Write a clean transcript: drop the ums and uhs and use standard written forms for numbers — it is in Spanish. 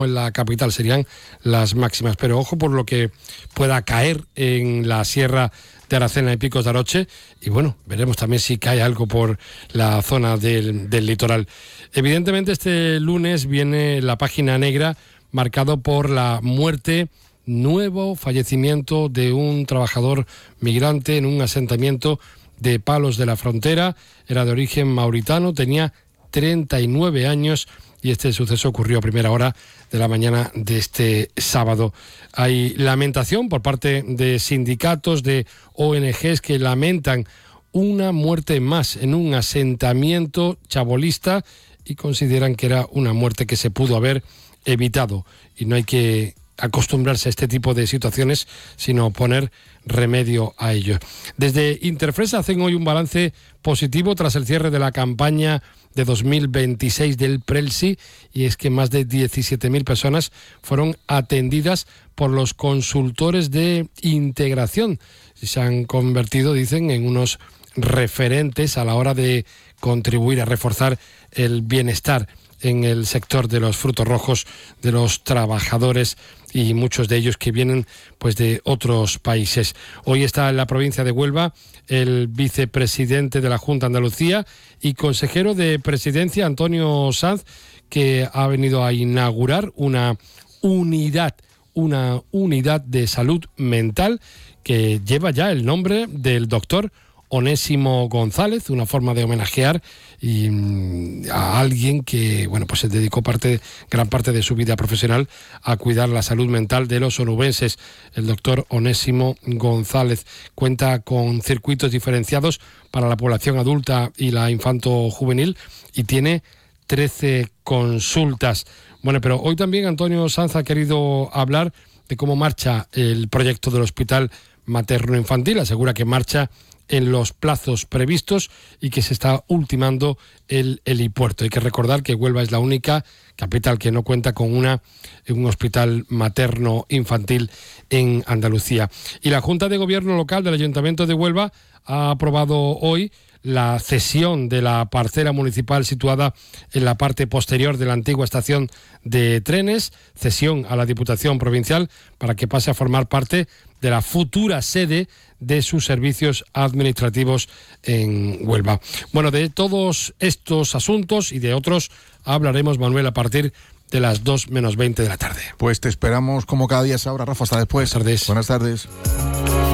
en la capital serían las máximas, pero ojo por lo que pueda caer en la Sierra de Aracena y Picos de Aroche, y bueno, veremos también si cae algo por la zona del litoral. Evidentemente este lunes viene la página negra marcado por la muerte, nuevo fallecimiento de un trabajador migrante en un asentamiento de Palos de la Frontera. Era de origen mauritano, tenía 39 años y este suceso ocurrió a primera hora de la mañana de este sábado. Hay lamentación por parte de sindicatos, de ONGs que lamentan una muerte más en un asentamiento chabolista y consideran que era una muerte que se pudo haber evitado. Y no hay que acostumbrarse a este tipo de situaciones, sino poner remedio a ello. Desde Interfresa hacen hoy un balance positivo tras el cierre de la campaña de 2026 del Prelsi, y es que más de 17.000 personas fueron atendidas por los consultores de integración. Se han convertido, dicen, en unos referentes a la hora de contribuir a reforzar el bienestar en el sector de los frutos rojos de los trabajadores, y muchos de ellos que vienen pues de otros países. Hoy está en la provincia de Huelva el vicepresidente de la Junta de Andalucía y consejero de Presidencia, Antonio Sanz, que ha venido a inaugurar una unidad de salud mental que lleva ya el nombre del doctor Onésimo González, una forma de homenajear a alguien que, bueno, pues se dedicó gran parte de su vida profesional a cuidar la salud mental de los onubenses. El doctor Onésimo González cuenta con circuitos diferenciados para la población adulta y la infanto-juvenil y tiene 13 consultas. Bueno, pero hoy también Antonio Sanz ha querido hablar de cómo marcha el proyecto del Hospital Materno-Infantil. Asegura que marcha en los plazos previstos y que se está ultimando el helipuerto. Hay que recordar que Huelva es la única capital que no cuenta con un hospital materno-infantil en Andalucía. Y la Junta de Gobierno Local del Ayuntamiento de Huelva ha aprobado hoy la cesión de la parcela municipal situada en la parte posterior de la antigua estación de trenes, cesión a la Diputación Provincial para que pase a formar parte de la futura sede de sus servicios administrativos en Huelva. Bueno, de todos estos asuntos y de otros hablaremos, Manuel, a partir de las 2 menos 20 de la tarde. Pues te esperamos como cada día a esa hora, Rafa. Hasta después. Buenas tardes. Buenas tardes.